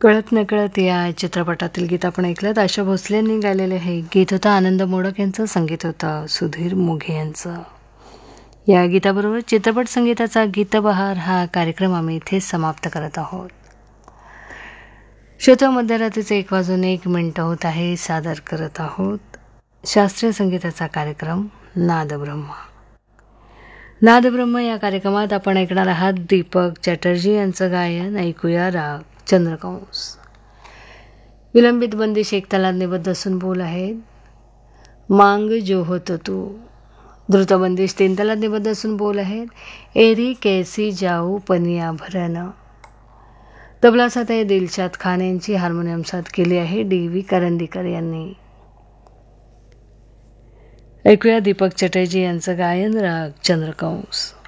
कळत नकळत या चित्रपटातील गीत आपण ऐकलं. आशा भोसलेंनी गायलेलं हे गीत होतं. आनंद मोडक यांचं संगीत होतं सुधीर मोघे यांचं. या गीताबरोबर चित्रपट संगीताचा गीतबहार हा कार्यक्रम आम्ही इथेच समाप्त करत आहोत. श्रोता, मध्यरात्रीचे 1:01 होत आहे. सादर करत आहोत शास्त्रीय संगीताचा कार्यक्रम नादब्रह्म. नादब्रह्म या कार्यक्रमात आपण ऐकणार आहात दीपक चॅटर्जी यांचं गायन. ऐकूया राग चंद्रकंस. विलंबित बंदिश एक तालात निबद्ध असून बोल आहेत मांग जो होत तू. द्रुतबंदिश 3 तालात निबद्ध असून बोल आहेत एरी कैसी जाऊ पनिया भरन. तबला साथ आहे दिलशाद खान यांची. हार्मोनियम साथ केली आहे DV करंदीकर यांनी. ऐकूया दीपक चॅटर्जी यांचं गायन राग चंद्रकंस.